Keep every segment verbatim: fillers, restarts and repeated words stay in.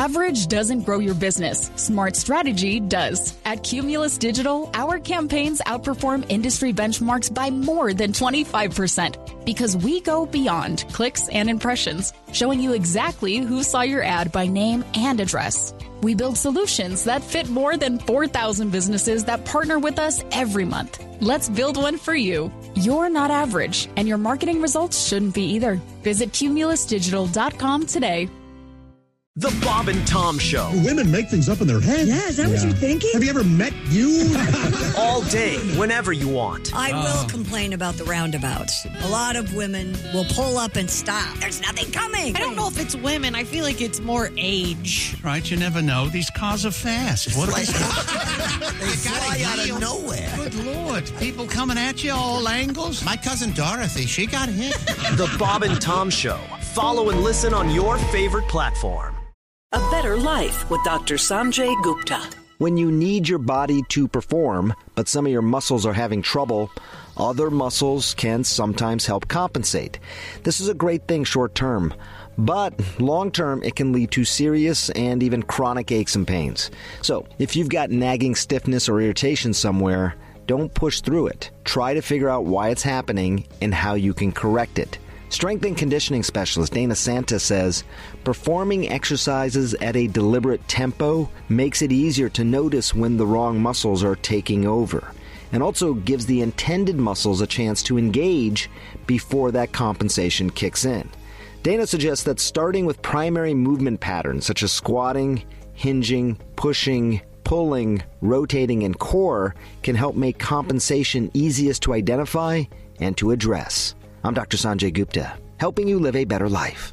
Average doesn't grow your business. Smart strategy does. At Cumulus Digital, our campaigns outperform industry benchmarks by more than twenty-five percent because we go beyond clicks and impressions, showing you exactly who saw your ad by name and address. We build solutions that fit more than four thousand businesses that partner with us every month. Let's build one for you. You're not average, and your marketing results shouldn't be either. Visit cumulus digital dot com today. The Bob and Tom Show. Women make things up in their head. Yeah, is that yeah. what you're thinking? Have you ever met you? All day, whenever you want. I oh. will complain about the roundabouts. A lot of women will pull up and stop. There's nothing coming. I don't know if it's women. I feel like it's more age. Right, you never know. These cars are fast. What are they? They fly out of nowhere. Good Lord. People coming at you all angles. My cousin Dorothy, she got hit. The Bob and Tom Show. Follow and listen on your favorite platform. A better life with Doctor Sanjay Gupta. When you need your body to perform, but some of your muscles are having trouble, other muscles can sometimes help compensate. This is a great thing short term, but long term it can lead to serious and even chronic aches and pains. So if you've got nagging stiffness or irritation somewhere, don't push through it. Try to figure out why it's happening and how you can correct it. Strength and conditioning specialist Dana Santa says, performing exercises at a deliberate tempo makes it easier to notice when the wrong muscles are taking over, and also gives the intended muscles a chance to engage before that compensation kicks in. Dana suggests that starting with primary movement patterns such as squatting, hinging, pushing, pulling, rotating, and core can help make compensation easiest to identify and to address. I'm Doctor Sanjay Gupta, helping you live a better life.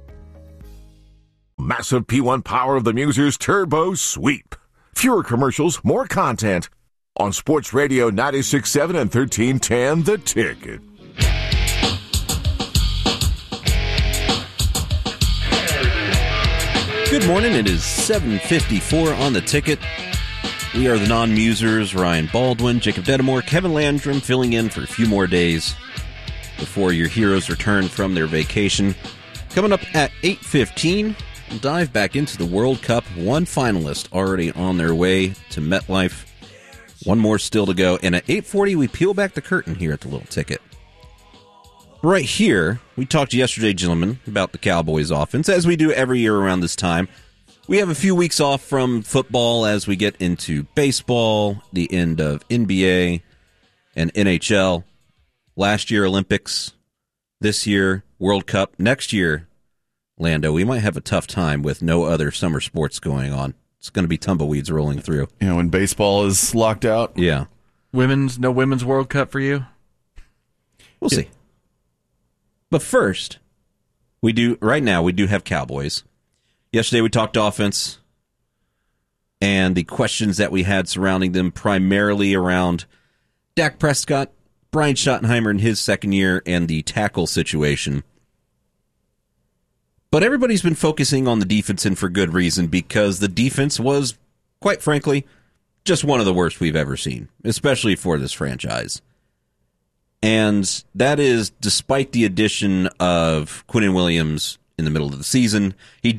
Massive P one power of the Muser's Turbo Sweep. Fewer commercials, more content. On Sports Radio ninety-six point seven and thirteen ten, The Ticket. Good morning. It is seven fifty-four on The Ticket. We are the non-Musers, Ryan Baldwin, Jacob Dedamore, Kevin Landrum, filling in for a few more days before your heroes return from their vacation. Coming up at eight fifteen, we'll dive back into the World Cup. One finalist already on their way to MetLife. One more still to go. And at eight forty, we peel back the curtain here at the Little Ticket. Right here, we talked yesterday, gentlemen, about the Cowboys offense, as we do every year around this time. We have a few weeks off from football as we get into baseball, the end of N B A and N H L. Last year, Olympics. This year, World Cup. Next year, Lando, we might have a tough time with no other summer sports going on. It's going to be tumbleweeds rolling through. You know, when baseball is locked out. Yeah. Women's, no Women's World Cup for you? We'll yeah. see. But first, we do, right now, we do have Cowboys. Yesterday, we talked offense and the questions that we had surrounding them, primarily around Dak Prescott, Brian Schottenheimer in his second year, and the tackle situation. But everybody's been focusing on the defense, and for good reason, because the defense was, quite frankly, just one of the worst we've ever seen, especially for this franchise. And that is despite the addition of Quinnen Williams in the middle of the season. He